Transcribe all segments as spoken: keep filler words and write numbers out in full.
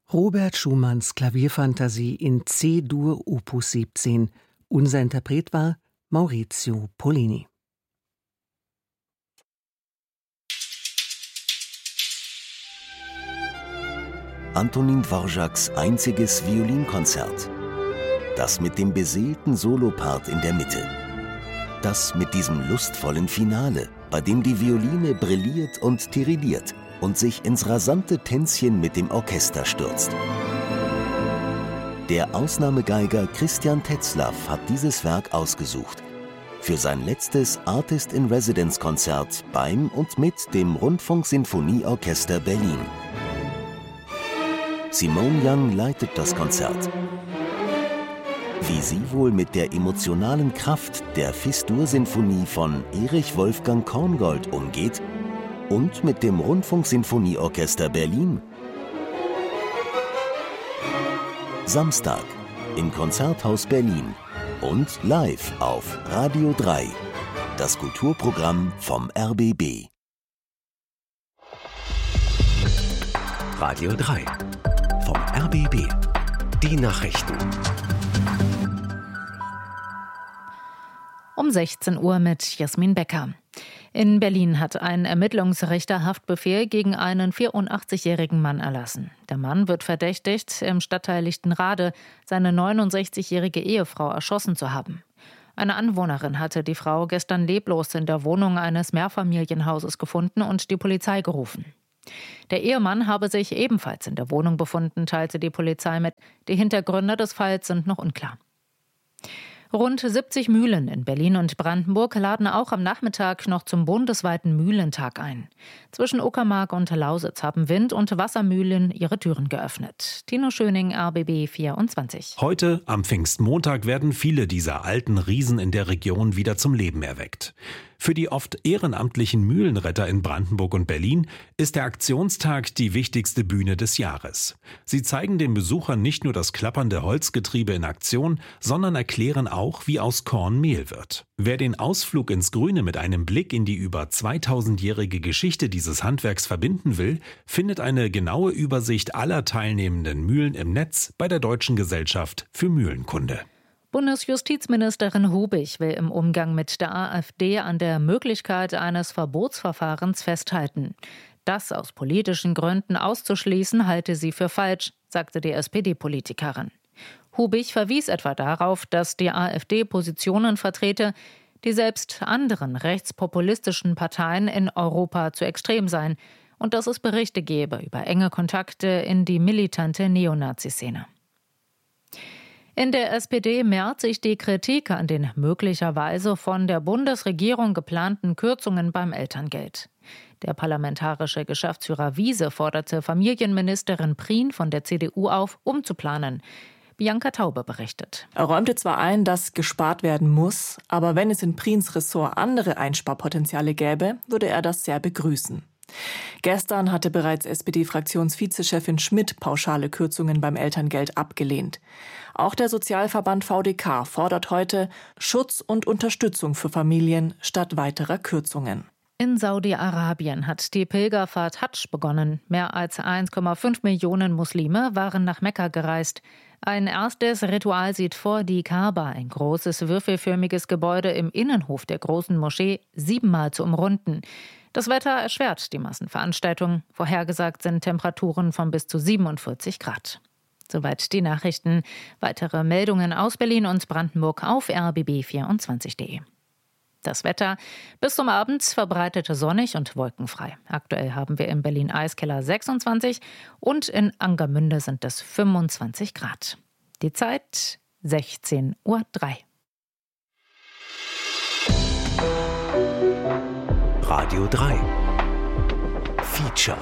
Robert Schumanns Klavierfantasie in C-Dur Opus siebzehn. Unser Interpret war Maurizio Pollini. Antonin Dvořáks einziges Violinkonzert. Das mit dem beseelten Solopart in der Mitte. Das mit diesem lustvollen Finale, bei dem die Violine brilliert und tirilliert und sich ins rasante Tänzchen mit dem Orchester stürzt. Der Ausnahmegeiger Christian Tetzlaff hat dieses Werk ausgesucht für sein letztes Artist-in-Residence-Konzert beim und mit dem Rundfunksinfonieorchester Berlin. Simone Young leitet das Konzert. Wie sie wohl mit der emotionalen Kraft der Fis-Dur-Sinfonie von Erich Wolfgang Korngold umgeht und mit dem Rundfunksinfonieorchester Berlin. Samstag im Konzerthaus Berlin und live auf Radio drei, das Kulturprogramm vom R B B. Radio drei vom R B B. Die Nachrichten. Um sechzehn Uhr mit Jasmin Becker. In Berlin hat ein Ermittlungsrichter Haftbefehl gegen einen vierundachtzigjährigen Mann erlassen. Der Mann wird verdächtigt, im Stadtteil Lichtenrade seine neunundsechzigjährige Ehefrau erschossen zu haben. Eine Anwohnerin hatte die Frau gestern leblos in der Wohnung eines Mehrfamilienhauses gefunden und die Polizei gerufen. Der Ehemann habe sich ebenfalls in der Wohnung befunden, teilte die Polizei mit. Die Hintergründe des Falls sind noch unklar. Rund siebzig Mühlen in Berlin und Brandenburg laden auch am Nachmittag noch zum bundesweiten Mühlentag ein. Zwischen Uckermark und Lausitz haben Wind- und Wassermühlen ihre Türen geöffnet. Tino Schöning, R B B vierundzwanzig. Heute, am Pfingstmontag, werden viele dieser alten Riesen in der Region wieder zum Leben erweckt. Für die oft ehrenamtlichen Mühlenretter in Brandenburg und Berlin ist der Aktionstag die wichtigste Bühne des Jahres. Sie zeigen den Besuchern nicht nur das klappernde Holzgetriebe in Aktion, sondern erklären auch, wie aus Korn Mehl wird. Wer den Ausflug ins Grüne mit einem Blick in die über zweitausendjährige Geschichte dieses Handwerks verbinden will, findet eine genaue Übersicht aller teilnehmenden Mühlen im Netz bei der Deutschen Gesellschaft für Mühlenkunde. Bundesjustizministerin Hubig will im Umgang mit der AfD an der Möglichkeit eines Verbotsverfahrens festhalten. Das aus politischen Gründen auszuschließen, halte sie für falsch, sagte die S P D-Politikerin. Hubig verwies etwa darauf, dass die AfD Positionen vertrete, die selbst anderen rechtspopulistischen Parteien in Europa zu extrem seien und dass es Berichte gebe über enge Kontakte in die militante Neonazi-Szene. In der S P D mehrt sich die Kritik an den möglicherweise von der Bundesregierung geplanten Kürzungen beim Elterngeld. Der parlamentarische Geschäftsführer Wiese forderte Familienministerin Prien von der C D U auf, umzuplanen. Bianca Taube berichtet. Er räumte zwar ein, dass gespart werden muss, aber wenn es in Priens Ressort andere Einsparpotenziale gäbe, würde er das sehr begrüßen. Gestern hatte bereits S P D-Fraktionsvizechefin Schmidt pauschale Kürzungen beim Elterngeld abgelehnt. Auch der Sozialverband V D K fordert heute Schutz und Unterstützung für Familien statt weiterer Kürzungen. In Saudi-Arabien hat die Pilgerfahrt Hadsch begonnen. Mehr als eins Komma fünf Millionen Muslime waren nach Mekka gereist. Ein erstes Ritual sieht vor, die Kaaba, ein großes würfelförmiges Gebäude im Innenhof der großen Moschee, siebenmal zu umrunden. Das Wetter erschwert die Massenveranstaltung. Vorhergesagt sind Temperaturen von bis zu siebenundvierzig Grad. Soweit die Nachrichten. Weitere Meldungen aus Berlin und Brandenburg auf r b b vierundzwanzig punkt d e. Das Wetter bis zum Abend verbreitet sonnig und wolkenfrei. Aktuell haben wir in Berlin Eiskeller sechsundzwanzig und in Angermünde sind es fünfundzwanzig Grad. Die Zeit sechzehn Uhr drei. Radio drei Feature.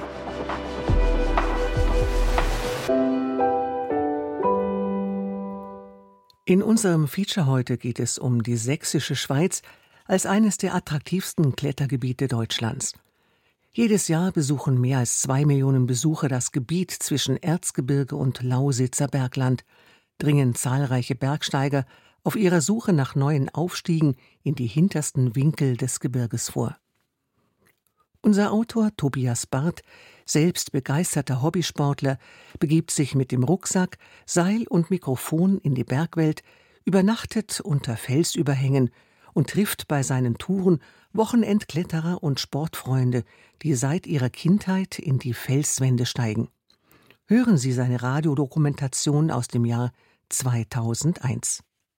In unserem Feature heute geht es um die Sächsische Schweiz als eines der attraktivsten Klettergebiete Deutschlands. Jedes Jahr besuchen mehr als zwei Millionen Besucher das Gebiet zwischen Erzgebirge und Lausitzer Bergland, dringen zahlreiche Bergsteiger auf ihrer Suche nach neuen Aufstiegen in die hintersten Winkel des Gebirges vor. Unser Autor Tobias Barth, selbst begeisterter Hobbysportler, begibt sich mit dem Rucksack, Seil und Mikrofon in die Bergwelt, übernachtet unter Felsüberhängen und trifft bei seinen Touren Wochenendkletterer und Sportfreunde, die seit ihrer Kindheit in die Felswände steigen. Hören Sie seine Radiodokumentation aus dem Jahr zweitausendeins.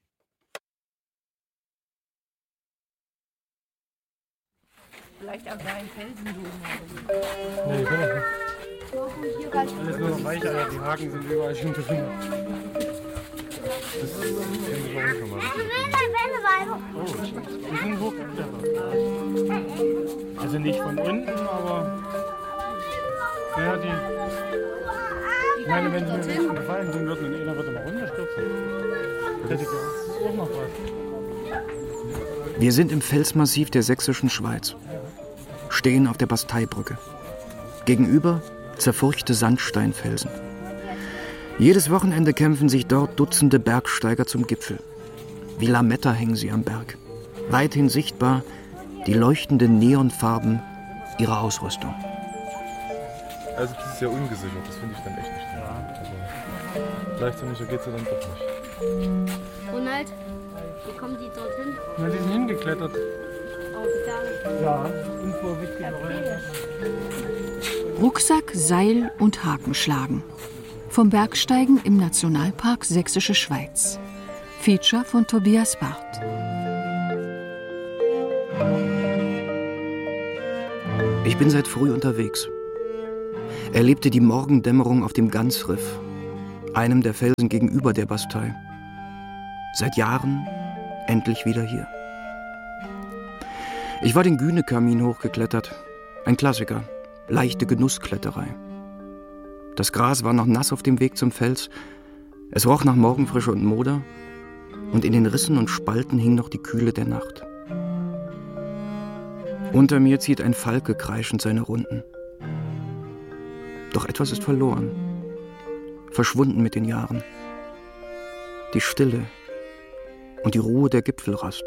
Vielleicht auf seinen Felsen suchen. Nee, ich bin noch nicht. Alles nur noch Weicheier, die Haken sind überall schon drin. Das kenne ich auch schon mal. Oh, die sind hochgeklettert. Also nicht von unten, aber ja, die. Ich meine, wenn sie mir Menschen gefallen sind würden und einer würde mal runterstürzen, hätte ich auch noch was. Wir sind im Felsmassiv der sächsischen Schweiz. Stehen auf der Basteibrücke. Gegenüber zerfurchte Sandsteinfelsen. Jedes Wochenende kämpfen sich dort Dutzende Bergsteiger zum Gipfel. Wie Lametta hängen sie am Berg. Weithin sichtbar die leuchtenden Neonfarben ihrer Ausrüstung. Also das ist ja ungesichert, das finde ich dann echt nicht. Ja. Also, leichtsinnigcher geht es ja dann doch nicht. Ronald, wie kommen die dorthin? Na, die sind hingeklettert. Ja, irgendwo mitgebracht. Rucksack, Seil und Haken schlagen. Vom Bergsteigen im Nationalpark Sächsische Schweiz. Feature von Tobias Barth. Ich bin seit früh unterwegs. Erlebte die Morgendämmerung auf dem Gansriff, einem der Felsen gegenüber der Bastei. Seit Jahren endlich wieder hier. Ich war den Güne-Kamin hochgeklettert. Ein Klassiker, leichte Genusskletterei. Das Gras war noch nass auf dem Weg zum Fels. Es roch nach Morgenfrische und Moder. Und in den Rissen und Spalten hing noch die Kühle der Nacht. Unter mir zieht ein Falke kreischend seine Runden. Doch etwas ist verloren. Verschwunden mit den Jahren. Die Stille und die Ruhe der Gipfelrast.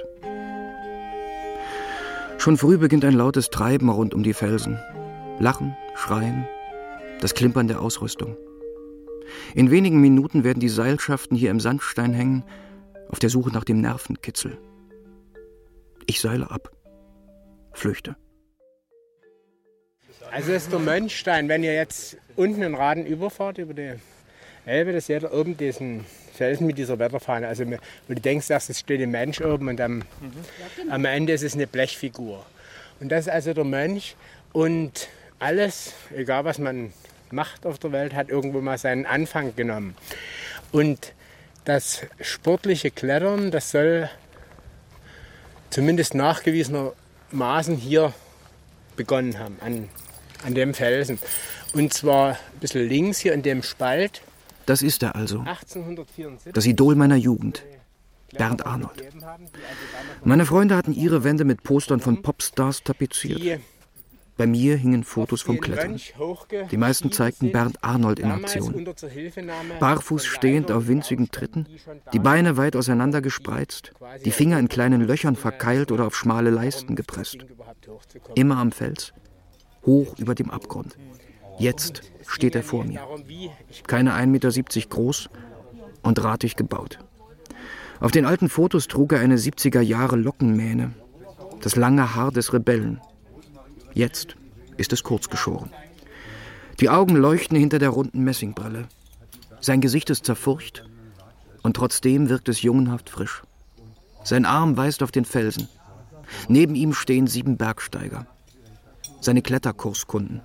Schon früh beginnt ein lautes Treiben rund um die Felsen. Lachen, Schreien, das Klimpern der Ausrüstung. In wenigen Minuten werden die Seilschaften hier im Sandstein hängen, auf der Suche nach dem Nervenkitzel. Ich seile ab, flüchte. Also das ist der Mönchstein. Wenn ihr jetzt unten in Raden überfahrt über die Elbe, das seht ihr oben diesen Felsen mit dieser Wetterfahne. Also wo du denkst, dass es steht ein Mensch oben und am, mhm. am Ende ist es eine Blechfigur. Und das ist also der Mönch. Und alles, egal was man macht auf der Welt, hat irgendwo mal seinen Anfang genommen. Und das sportliche Klettern, das soll zumindest nachgewiesenermaßen hier begonnen haben, an, an dem Felsen. Und zwar ein bisschen links hier in dem Spalt. Das ist er also, das Idol meiner Jugend, Bernd Arnold. Meine Freunde hatten ihre Wände mit Postern von Popstars tapeziert. Bei mir hingen Fotos vom Klettern. Die meisten zeigten Bernd Arnold in Aktion. Barfuß stehend auf winzigen Tritten, die Beine weit auseinander gespreizt, die Finger in kleinen Löchern verkeilt oder auf schmale Leisten gepresst. Immer am Fels, hoch über dem Abgrund. Jetzt steht er vor mir. Keine ein Meter siebzig groß und drahtig gebaut. Auf den alten Fotos trug er eine siebziger Jahre Lockenmähne, das lange Haar des Rebellen. Jetzt ist es kurz geschoren. Die Augen leuchten hinter der runden Messingbrille. Sein Gesicht ist zerfurcht und trotzdem wirkt es jungenhaft frisch. Sein Arm weist auf den Felsen. Neben ihm stehen sieben Bergsteiger. Seine Kletterkurskunden.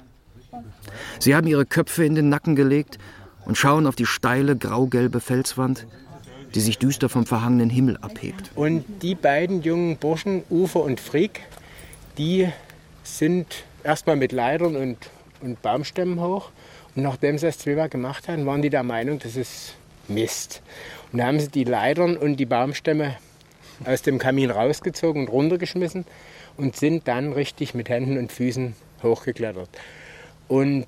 Sie haben ihre Köpfe in den Nacken gelegt und schauen auf die steile, graugelbe Felswand, die sich düster vom verhangenen Himmel abhebt. Und die beiden jungen Burschen, Uwe und Frick, die sind erstmal mit Leitern und, und Baumstämmen hoch. Und nachdem sie das zweimal gemacht haben, waren die der Meinung, das ist Mist. Und da haben sie die Leitern und die Baumstämme aus dem Kamin rausgezogen und runtergeschmissen und sind dann richtig mit Händen und Füßen hochgeklettert. Und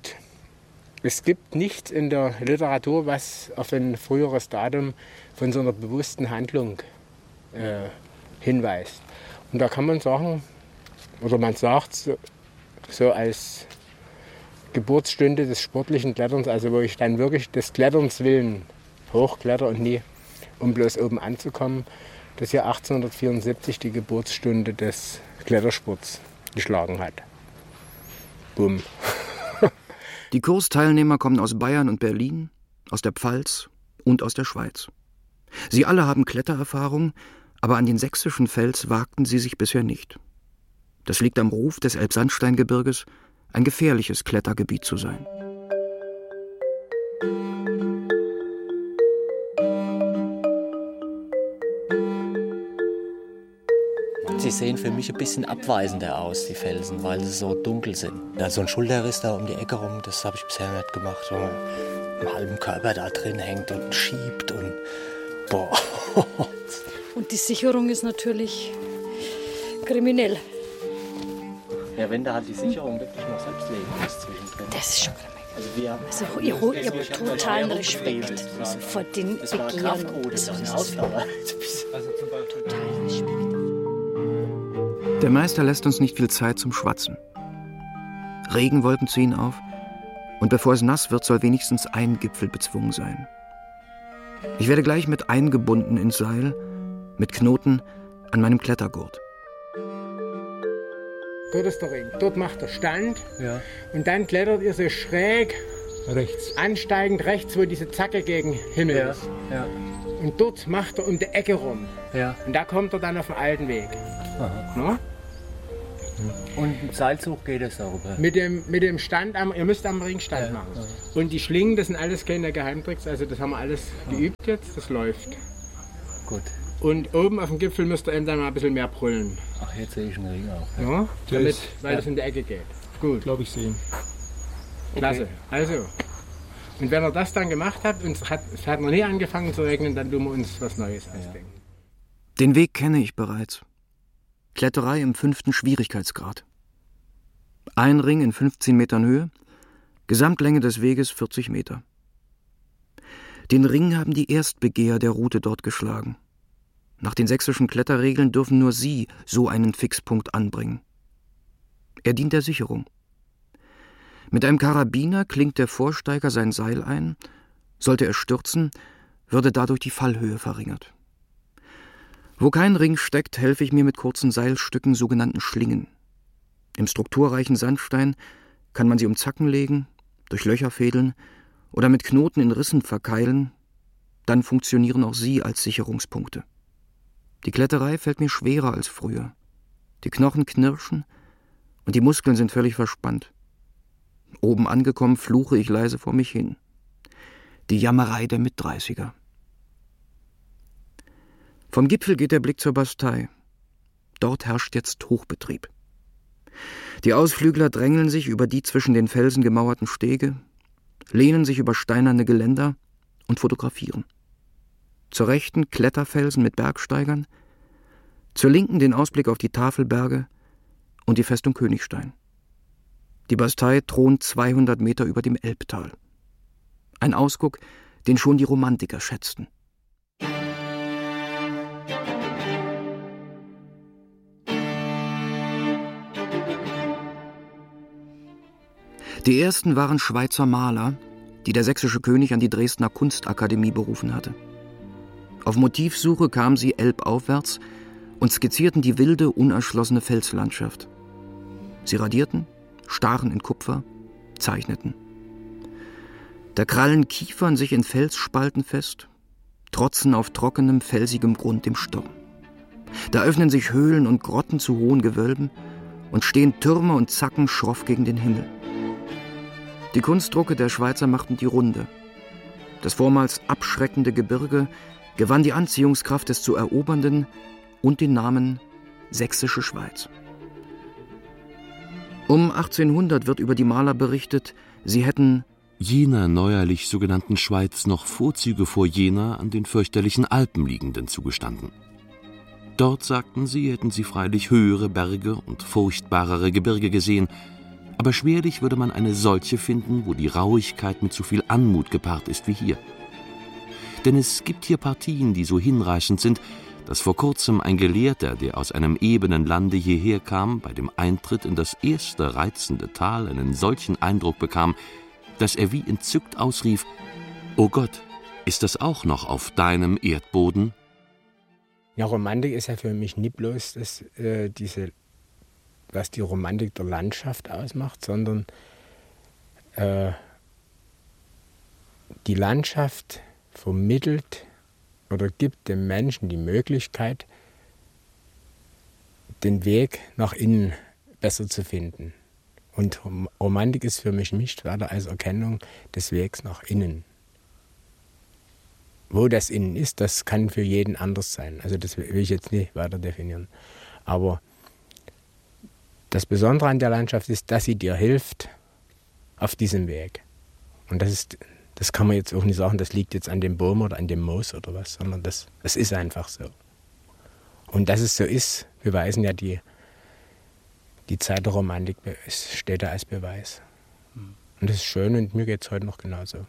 es gibt nichts in der Literatur, was auf ein früheres Datum von so einer bewussten Handlung äh, hinweist. Und da kann man sagen, oder man sagt so als Geburtsstunde des sportlichen Kletterns, also wo ich dann wirklich des Kletterns willen hochkletter und nie, um bloß oben anzukommen, das Jahr achtzehnhundertvierundsiebzig die Geburtsstunde des Klettersports geschlagen hat. Bumm. Die Kursteilnehmer kommen aus Bayern und Berlin, aus der Pfalz und aus der Schweiz. Sie alle haben Klettererfahrung, aber an den sächsischen Fels wagten sie sich bisher nicht. Das liegt am Ruf des Elbsandsteingebirges, ein gefährliches Klettergebiet zu sein. Sie sehen für mich ein bisschen abweisender aus, die Felsen, weil sie so dunkel sind. Ja, so ein Schulterriss da um die Ecke rum, das habe ich bisher nicht gemacht. Wo man im halben Körper da drin hängt und schiebt und boah. Und die Sicherung ist natürlich kriminell. Ja, wenn da halt die Sicherung wirklich noch selbst legen muss zwischendrin. Das ist schon kriminell. Also wir also ich, ich habe totalen Respekt vor den Begieren. Das ist eine Ausdauer. Also zum Beispiel totalen Respekt. Der Meister lässt uns nicht viel Zeit zum Schwatzen. Regenwolken ziehen auf und bevor es nass wird, soll wenigstens ein Gipfel bezwungen sein. Ich werde gleich mit eingebunden ins Seil, mit Knoten an meinem Klettergurt. Dort ist der Ring, dort macht er Stand ja. Und dann klettert ihr so schräg rechts, ansteigend rechts, wo diese Zacke gegen Himmel ja. ist. Ja. Und dort macht er um die Ecke rum. Ja. Und da kommt er dann auf den alten Weg. No? Und mit Seilzug geht es darüber? Mit dem, mit dem Stand, am, ihr müsst am Ring Stand ja. machen. Ja. Und die Schlingen, das sind alles keine Geheimtricks, also das haben wir alles ja. geübt jetzt, das läuft. Gut. Und oben auf dem Gipfel müsst ihr eben dann mal ein bisschen mehr brüllen. Ach, jetzt sehe ich einen Ring auch. Ja, ja damit, weil ja. das in die Ecke geht. Gut. Glaube ich sehen. Klasse. Okay. Also. Und wenn ihr das dann gemacht habt und es hat, es hat noch nie angefangen zu regnen, dann tun wir uns was Neues ausdenken. Den Weg kenne ich bereits. Kletterei im fünften Schwierigkeitsgrad. Ein Ring in fünfzehn Metern Höhe, Gesamtlänge des Weges vierzig Meter. Den Ring haben die Erstbegeher der Route dort geschlagen. Nach den sächsischen Kletterregeln dürfen nur sie so einen Fixpunkt anbringen. Er dient der Sicherung. Mit einem Karabiner klingt der Vorsteiger sein Seil ein. Sollte er stürzen, würde dadurch die Fallhöhe verringert. Wo kein Ring steckt, helfe ich mir mit kurzen Seilstücken, sogenannten Schlingen. Im strukturreichen Sandstein kann man sie um Zacken legen, durch Löcher fädeln oder mit Knoten in Rissen verkeilen. Dann funktionieren auch sie als Sicherungspunkte. Die Kletterei fällt mir schwerer als früher. Die Knochen knirschen und die Muskeln sind völlig verspannt. Oben angekommen fluche ich leise vor mich hin. Die Jammerei der Mitdreißiger. Vom Gipfel geht der Blick zur Bastei. Dort herrscht jetzt Hochbetrieb. Die Ausflügler drängeln sich über die zwischen den Felsen gemauerten Stege, lehnen sich über steinerne Geländer und fotografieren. Zur rechten Kletterfelsen mit Bergsteigern, zur linken den Ausblick auf die Tafelberge und die Festung Königstein. Die Bastei thront zweihundert Meter über dem Elbtal. Ein Ausguck, den schon die Romantiker schätzten. Die ersten waren Schweizer Maler, die der sächsische König an die Dresdner Kunstakademie berufen hatte. Auf Motivsuche kamen sie elbaufwärts und skizzierten die wilde, unerschlossene Felslandschaft. Sie radierten, stachen in Kupfer, zeichneten. Da krallen Kiefern sich in Felsspalten fest, trotzen auf trockenem, felsigem Grund dem Sturm. Da öffnen sich Höhlen und Grotten zu hohen Gewölben und stehen Türme und Zacken schroff gegen den Himmel. Die Kunstdrucke der Schweizer machten die Runde. Das vormals abschreckende Gebirge gewann die Anziehungskraft des zu Erobernden und den Namen Sächsische Schweiz. Um achtzehnhundert wird über die Maler berichtet, sie hätten jener neuerlich sogenannten Schweiz noch Vorzüge vor jener an den fürchterlichen Alpen liegenden zugestanden. Dort, sagten sie, hätten sie freilich höhere Berge und furchtbarere Gebirge gesehen, aber schwerlich würde man eine solche finden, wo die Rauigkeit mit so viel Anmut gepaart ist wie hier. Denn es gibt hier Partien, die so hinreißend sind, dass vor kurzem ein Gelehrter, der aus einem ebenen Lande hierher kam, bei dem Eintritt in das erste reizende Tal einen solchen Eindruck bekam, dass er wie entzückt ausrief: »O Gott, ist das auch noch auf deinem Erdboden?« Ja, Romantik ist ja für mich nicht bloß das, äh, diese, was die Romantik der Landschaft ausmacht, sondern äh, die Landschaft vermittelt oder gibt dem Menschen die Möglichkeit, den Weg nach innen besser zu finden. Und Romantik ist für mich nichts weiter als Erkennung des Wegs nach innen. Wo das innen ist, das kann für jeden anders sein. Also das will ich jetzt nicht weiter definieren. Aber das Besondere an der Landschaft ist, dass sie dir hilft auf diesem Weg. Und das ist, das kann man jetzt auch nicht sagen, das liegt jetzt an dem Baum oder an dem Moos oder was, sondern das, das ist einfach so. Und dass es so ist, beweisen ja die, die Zeit der Romantik, es steht da als Beweis. Und das ist schön und mir geht es heute noch genauso.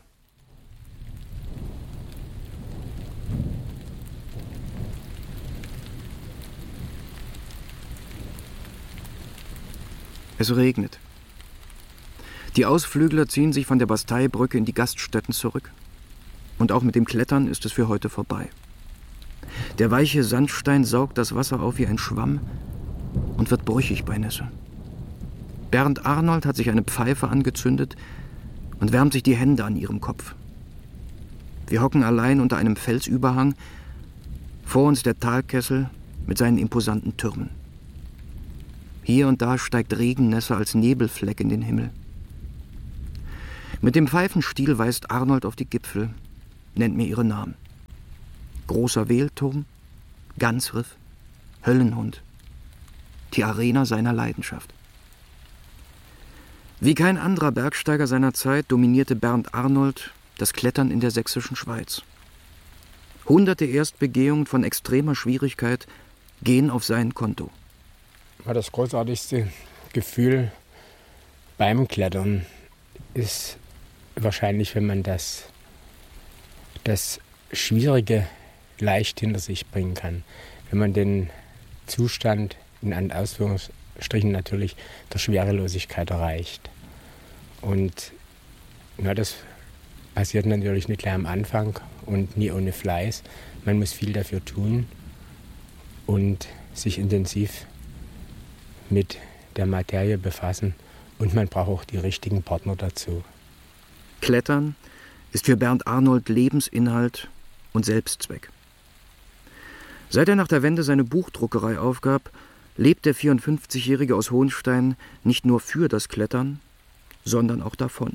Es regnet. Die Ausflügler ziehen sich von der Basteibrücke in die Gaststätten zurück. Und auch mit dem Klettern ist es für heute vorbei. Der weiche Sandstein saugt das Wasser auf wie ein Schwamm und wird brüchig bei Nässe. Bernd Arnold hat sich eine Pfeife angezündet und wärmt sich die Hände an ihrem Kopf. Wir hocken allein unter einem Felsüberhang, vor uns der Talkessel mit seinen imposanten Türmen. Hier und da steigt Regennässe als Nebelfleck in den Himmel. Mit dem Pfeifenstiel weist Arnold auf die Gipfel, nennt mir ihre Namen. Großer Wehlturm, Ganzriff, Höllenhund. Die Arena seiner Leidenschaft. Wie kein anderer Bergsteiger seiner Zeit dominierte Bernd Arnold das Klettern in der sächsischen Schweiz. Hunderte Erstbegehungen von extremer Schwierigkeit gehen auf sein Konto. Das großartigste Gefühl beim Klettern ist wahrscheinlich, wenn man das, das Schwierige leicht hinter sich bringen kann. Wenn man den Zustand, in Anführungsstrichen natürlich, der Schwerelosigkeit erreicht. Und ja, das passiert natürlich nicht gleich am Anfang und nie ohne Fleiß. Man muss viel dafür tun und sich intensiv mit der Materie befassen und man braucht auch die richtigen Partner dazu. Klettern ist für Bernd Arnold Lebensinhalt und Selbstzweck. Seit er nach der Wende seine Buchdruckerei aufgab, lebt der vierundfünfzigjährige aus Hohenstein nicht nur für das Klettern, sondern auch davon.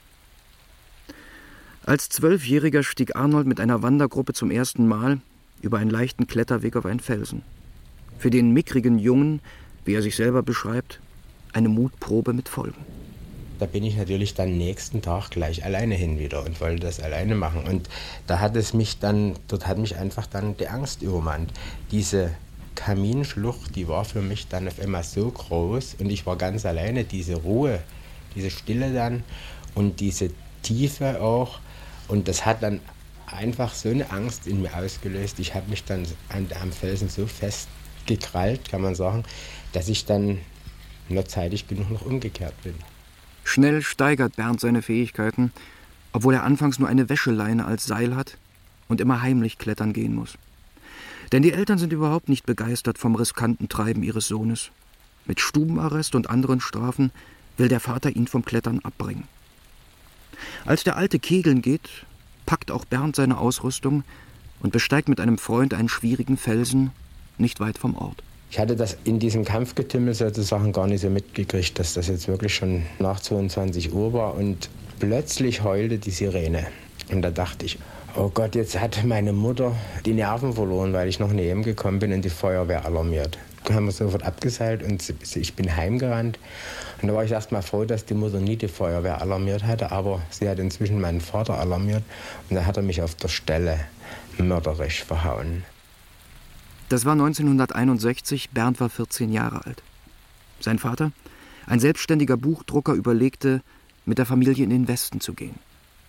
Als Zwölfjähriger stieg Arnold mit einer Wandergruppe zum ersten Mal über einen leichten Kletterweg auf einen Felsen. Für den mickrigen Jungen, wie er sich selber beschreibt, eine Mutprobe mit Folgen. Da bin ich natürlich dann nächsten Tag gleich alleine hin wieder und wollte das alleine machen. Und da hat es mich dann, dort hat mich einfach dann die Angst übermannt. Diese Kaminschlucht, die war für mich dann auf einmal so groß und ich war ganz alleine. Diese Ruhe, diese Stille dann und diese Tiefe auch. Und das hat dann einfach so eine Angst in mir ausgelöst. Ich habe mich dann an, am Felsen so festgekrallt, kann man sagen, dass ich dann nur zeitig genug noch umgekehrt bin. Schnell steigert Bernd seine Fähigkeiten, obwohl er anfangs nur eine Wäscheleine als Seil hat und immer heimlich klettern gehen muss. Denn die Eltern sind überhaupt nicht begeistert vom riskanten Treiben ihres Sohnes. Mit Stubenarrest und anderen Strafen will der Vater ihn vom Klettern abbringen. Als der Alte kegeln geht, packt auch Bernd seine Ausrüstung und besteigt mit einem Freund einen schwierigen Felsen nicht weit vom Ort. Ich hatte das in diesem Kampfgetümmel sozusagen gar nicht so mitgekriegt, dass das jetzt wirklich schon nach zweiundzwanzig Uhr war und plötzlich heulte die Sirene. Und da dachte ich, oh Gott, jetzt hat meine Mutter die Nerven verloren, weil ich noch neben gekommen bin und die Feuerwehr alarmiert. Dann haben wir sofort abgeseilt und ich bin heimgerannt. Und da war ich erst mal froh, dass die Mutter nie die Feuerwehr alarmiert hatte, aber sie hat inzwischen meinen Vater alarmiert und da hat er mich auf der Stelle mörderisch verhauen. Das war neunzehnhunderteinundsechzig, Bernd war vierzehn Jahre alt. Sein Vater, ein selbstständiger Buchdrucker, überlegte, mit der Familie in den Westen zu gehen.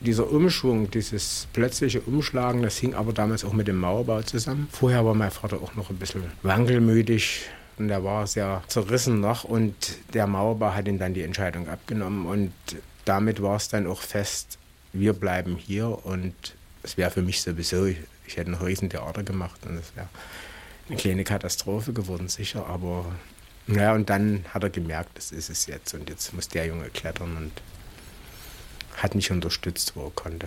Dieser Umschwung, dieses plötzliche Umschlagen, das hing aber damals auch mit dem Mauerbau zusammen. Vorher war mein Vater auch noch ein bisschen wankelmütig und er war sehr zerrissen noch und der Mauerbau hat ihm dann die Entscheidung abgenommen und damit war es dann auch fest, wir bleiben hier und es wäre für mich sowieso, ich, ich hätte ein Riesentheater gemacht und es wäre eine kleine Katastrophe geworden, sicher, aber naja, und dann hat er gemerkt, das ist es jetzt und jetzt muss der Junge klettern und hat mich unterstützt, wo er konnte.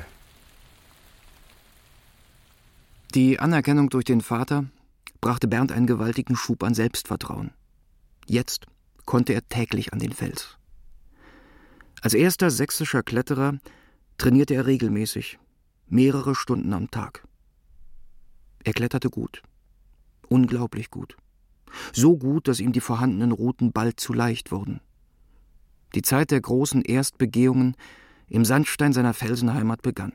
Die Anerkennung durch den Vater brachte Bernd einen gewaltigen Schub an Selbstvertrauen. Jetzt konnte er täglich an den Fels. Als erster sächsischer Kletterer trainierte er regelmäßig, mehrere Stunden am Tag. Er kletterte gut, unglaublich gut. So gut, dass ihm die vorhandenen Routen bald zu leicht wurden. Die Zeit der großen Erstbegehungen im Sandstein seiner Felsenheimat begann.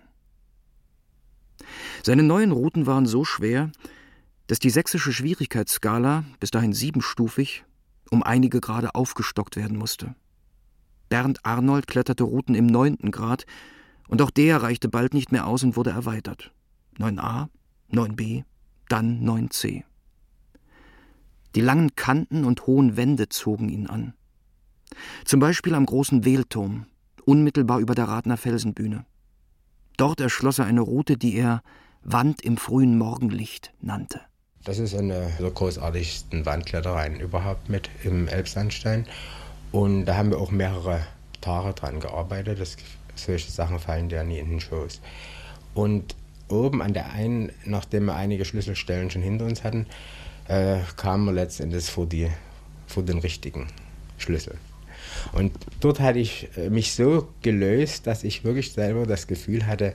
Seine neuen Routen waren so schwer, dass die sächsische Schwierigkeitsskala, bis dahin siebenstufig, um einige Grade aufgestockt werden musste. Bernd Arnold kletterte Routen im neunten Grad und auch der reichte bald nicht mehr aus und wurde erweitert. neun a, neun b, dann neun c. Die langen Kanten und hohen Wände zogen ihn an. Zum Beispiel am großen Wehlturm, unmittelbar über der Radner Felsenbühne. Dort erschloss er eine Route, die er Wand im frühen Morgenlicht nannte. Das ist eine der großartigsten Wandklettereien überhaupt mit im Elbsandstein. Und da haben wir auch mehrere Tage dran gearbeitet. Das, solche Sachen fallen ja nie in den Schoß. Und oben an der einen, nachdem wir einige Schlüsselstellen schon hinter uns hatten, äh, kamen wir letztendlich vor, die, vor den richtigen Schlüssel. Und dort hatte ich mich so gelöst, dass ich wirklich selber das Gefühl hatte,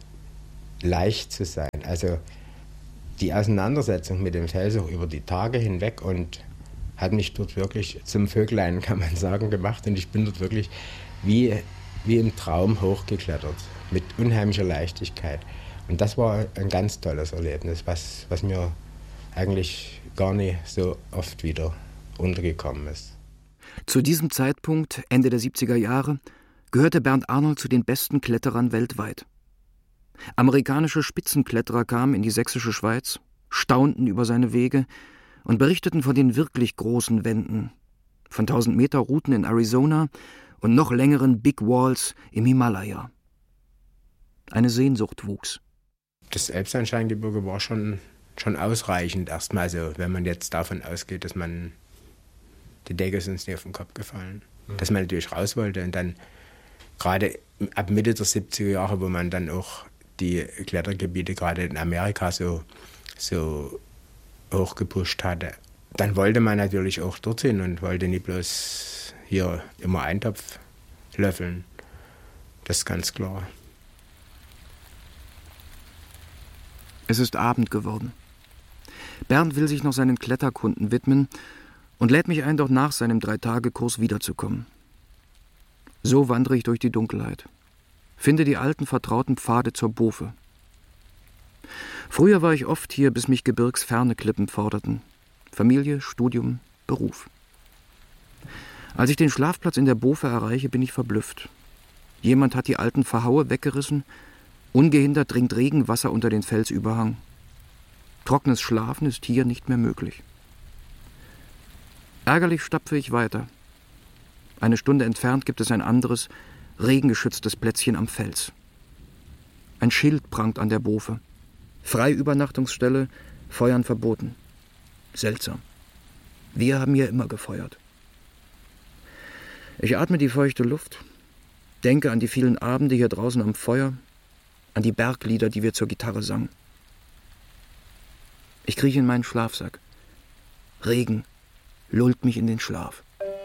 leicht zu sein. Also die Auseinandersetzung mit dem Fels auch über die Tage hinweg und hat mich dort wirklich zum Vöglein, kann man sagen, gemacht. Und ich bin dort wirklich wie, wie im Traum hochgeklettert, mit unheimlicher Leichtigkeit. Und das war ein ganz tolles Erlebnis, was, was mir eigentlich gar nicht so oft wieder untergekommen ist. Zu diesem Zeitpunkt, Ende der siebziger Jahre, gehörte Bernd Arnold zu den besten Kletterern weltweit. Amerikanische Spitzenkletterer kamen in die sächsische Schweiz, staunten über seine Wege und berichteten von den wirklich großen Wänden, von tausend Meter Routen in Arizona und noch längeren Big Walls im Himalaya. Eine Sehnsucht wuchs. Das Elbsandsteingebirge war schon, schon ausreichend erstmal so, wenn man jetzt davon ausgeht, dass man die Decke ist uns nicht auf den Kopf gefallen. Mhm. Dass man natürlich raus wollte und dann gerade ab Mitte der siebziger Jahre, wo man dann auch die Klettergebiete gerade in Amerika so, so hochgepusht hatte, dann wollte man natürlich auch dorthin und wollte nicht bloß hier immer Eintopf löffeln. Das ist ganz klar. Es ist Abend geworden. Bernd will sich noch seinen Kletterkunden widmen und lädt mich ein, doch nach seinem Drei-Tage-Kurs wiederzukommen. So wandere ich durch die Dunkelheit, finde die alten, vertrauten Pfade zur Bofe. Früher war ich oft hier, bis mich gebirgsferne Klippen forderten. Familie, Studium, Beruf. Als ich den Schlafplatz in der Bofe erreiche, bin ich verblüfft. Jemand hat die alten Verhaue weggerissen, ungehindert dringt Regenwasser unter den Felsüberhang. Trockenes Schlafen ist hier nicht mehr möglich. Ärgerlich stapfe ich weiter. Eine Stunde entfernt gibt es ein anderes, regengeschütztes Plätzchen am Fels. Ein Schild prangt an der Bofe. Freiübernachtungsstelle, Feuern verboten. Seltsam. Wir haben hier immer gefeuert. Ich atme die feuchte Luft, denke an die vielen Abende hier draußen am Feuer, an die Berglieder, die wir zur Gitarre sangen. Ich krieche in meinen Schlafsack. Regen lullt mich in den Schlaf.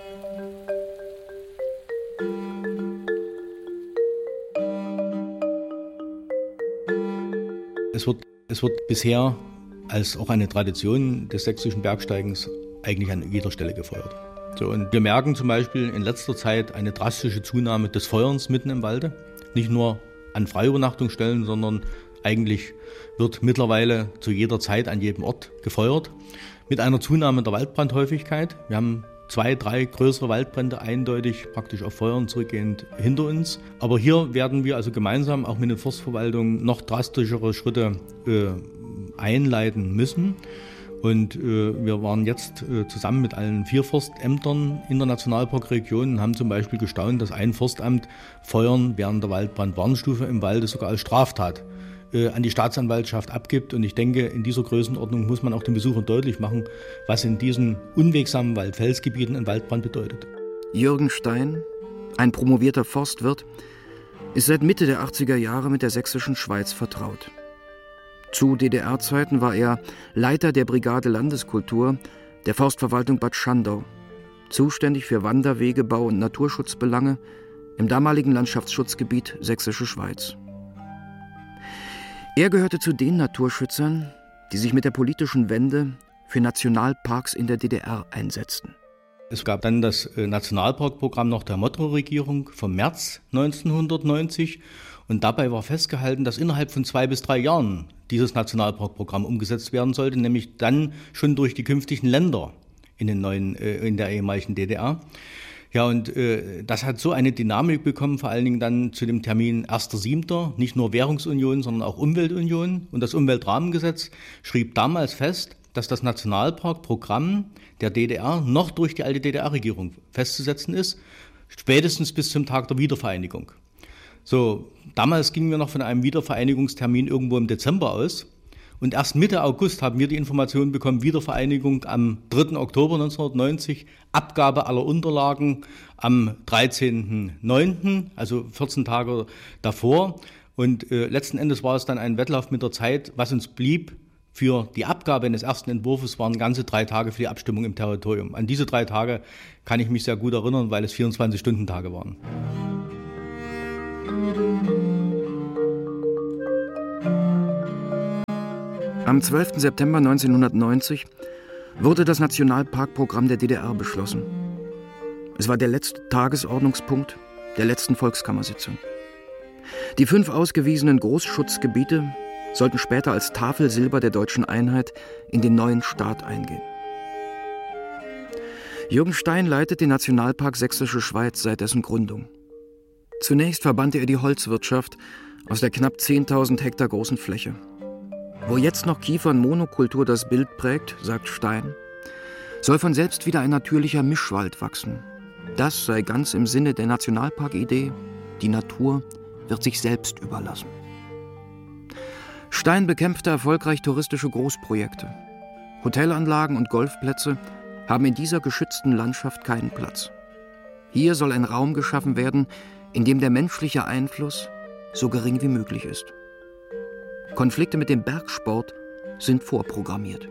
Es wird, es wird bisher als auch eine Tradition des sächsischen Bergsteigens eigentlich an jeder Stelle gefeuert. So, und wir merken zum Beispiel in letzter Zeit eine drastische Zunahme des Feuerns mitten im Walde. Nicht nur an Freiübernachtungsstellen, sondern eigentlich wird mittlerweile zu jeder Zeit an jedem Ort gefeuert. Mit einer Zunahme der Waldbrandhäufigkeit. Wir haben zwei, drei größere Waldbrände eindeutig praktisch auf Feuern zurückgehend hinter uns. Aber hier werden wir also gemeinsam auch mit der Forstverwaltung noch drastischere Schritte äh, einleiten müssen. Und äh, wir waren jetzt äh, zusammen mit allen vier Forstämtern in der Nationalparkregion und haben zum Beispiel gestaunt, dass ein Forstamt Feuern während der Waldbrandwarnstufe im Walde sogar als Straftat äh, an die Staatsanwaltschaft abgibt. Und ich denke, in dieser Größenordnung muss man auch den Besuchern deutlich machen, was in diesen unwegsamen Waldfelsgebieten ein Waldbrand bedeutet. Jürgen Stein, ein promovierter Forstwirt, ist seit Mitte der achtziger Jahre mit der sächsischen Schweiz vertraut. Zu D D R-Zeiten war er Leiter der Brigade Landeskultur der Forstverwaltung Bad Schandau, zuständig für Wanderwege, Bau- und Naturschutzbelange im damaligen Landschaftsschutzgebiet Sächsische Schweiz. Er gehörte zu den Naturschützern, die sich mit der politischen Wende für Nationalparks in der D D R einsetzten. Es gab dann das Nationalparkprogramm noch der Motto-Regierung vom März neunzehnhundertneunzig. Und dabei war festgehalten, dass innerhalb von zwei bis drei Jahren dieses Nationalparkprogramm umgesetzt werden sollte, nämlich dann schon durch die künftigen Länder in den neuen, äh, in der ehemaligen D D R. Ja, und äh, das hat so eine Dynamik bekommen, vor allen Dingen dann zu dem Termin erster siebter Nicht nur Währungsunion, sondern auch Umweltunion. Und das Umweltrahmengesetz schrieb damals fest, dass das Nationalparkprogramm der D D R noch durch die alte D D R-Regierung festzusetzen ist, spätestens bis zum Tag der Wiedervereinigung. So, damals gingen wir noch von einem Wiedervereinigungstermin irgendwo im Dezember aus. Und erst Mitte August haben wir die Information bekommen, Wiedervereinigung am dritten Oktober neunzehnhundertneunzig, Abgabe aller Unterlagen am dreizehnten neunten, also vierzehn Tage davor. Und äh, letzten Endes war es dann ein Wettlauf mit der Zeit. Was uns blieb für die Abgabe eines ersten Entwurfs waren ganze drei Tage für die Abstimmung im Territorium. An diese drei Tage kann ich mich sehr gut erinnern, weil es vierundzwanzig-Stunden-Tage waren. Am zwölften September neunzehnhundertneunzig wurde das Nationalparkprogramm der D D R beschlossen. Es war der letzte Tagesordnungspunkt der letzten Volkskammersitzung. Die fünf ausgewiesenen Großschutzgebiete sollten später als Tafelsilber der deutschen Einheit in den neuen Staat eingehen. Jürgen Stein leitet den Nationalpark Sächsische Schweiz seit dessen Gründung. Zunächst verbannte er die Holzwirtschaft aus der knapp zehntausend Hektar großen Fläche. Wo jetzt noch Kiefernmonokultur das Bild prägt, sagt Stein, soll von selbst wieder ein natürlicher Mischwald wachsen. Das sei ganz im Sinne der Nationalparkidee, die Natur wird sich selbst überlassen. Stein bekämpfte erfolgreich touristische Großprojekte. Hotelanlagen und Golfplätze haben in dieser geschützten Landschaft keinen Platz. Hier soll ein Raum geschaffen werden, in dem der menschliche Einfluss so gering wie möglich ist. Konflikte mit dem Bergsport sind vorprogrammiert.